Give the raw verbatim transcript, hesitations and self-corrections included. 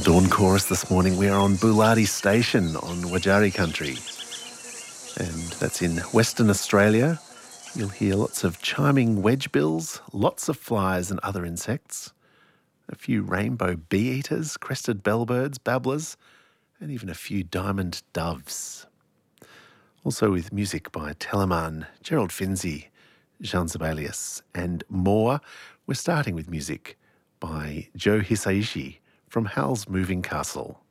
Dawn Chorus this morning. We are on Buladi Station on Wajari country, and that's in Western Australia. You'll hear lots of chiming wedgebills, lots of flies and other insects, a few rainbow bee-eaters, crested bellbirds, babblers, and even a few diamond doves. Also with music by Telemann, Gerald Finzi, Jean Sibelius and more. We're starting with music by Joe Hisaishi from Howl's Moving Castle.